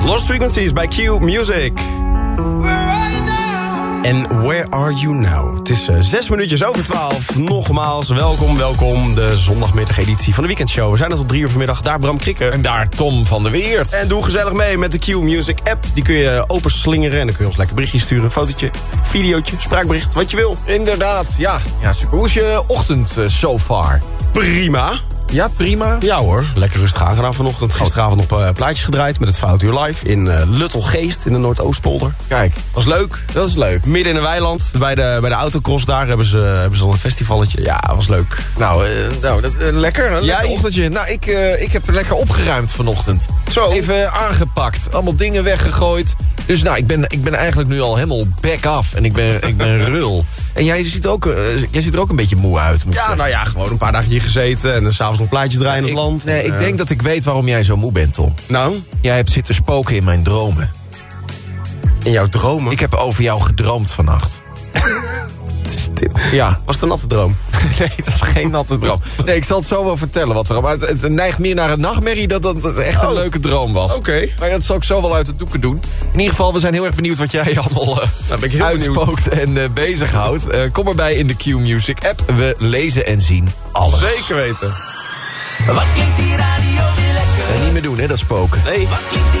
Lost Frequencies bij Q Music. En Where Are You Now? Het is 6 minuutjes over 12. Nogmaals, welkom. De zondagmiddageditie van de weekendshow. We zijn er tot 3 uur vanmiddag. Daar Bram Krikker. En daar Tom van der Weert. En doe gezellig mee met de Q Music app. Die kun je openslingeren en dan kun je ons lekker berichtjes sturen. Fotootje, videootje, spraakbericht, wat je wil. Inderdaad, ja super. Hoe is je ochtend so far? Prima. Ja, prima. Ja hoor, lekker rustig aangedaan vanochtend. Gisteravond nog plaatjes gedraaid met het Foutuur Live in Luttelgeest in de Noordoostpolder. Kijk. Was leuk. Dat is leuk. Midden in een weiland, bij de autocross daar hebben ze al een festivalletje. Ja, was leuk. Lekker. Een Jij? lekker ochtendje. Nou, ik heb lekker opgeruimd vanochtend. Zo. Even aangepakt. Allemaal dingen weggegooid. Dus nou, ik ben eigenlijk nu al helemaal back af. En ik ben rul. En jij ziet er ook een beetje moe uit. Moet ik zeggen. Nou ja, gewoon een paar dagen hier gezeten en dan s'avonds nog plaatjes draaien in het land. Nee, ik denk dat ik weet waarom jij zo moe bent, Tom. Nou? Jij hebt zitten spoken in mijn dromen. In jouw dromen? Ik heb over jou gedroomd vannacht. Wat is dit? Ja. Was het een natte droom? Nee, dat is geen natte droom. Nee, ik zal het zo wel vertellen wat er. Maar het neigt meer naar een nachtmerrie dat het echt een leuke droom was. Oké. Maar dat zal ik zo wel uit de doeken doen. In ieder geval, we zijn heel erg benieuwd wat jij allemaal ben ik heel uitspookt en bezighoudt. Kom erbij in de Q Music app. We lezen en zien alles. Zeker weten. Wat klinkt die radio weer lekker? En niet meer doen, hè, dat spoken. Nee. Wat klinkt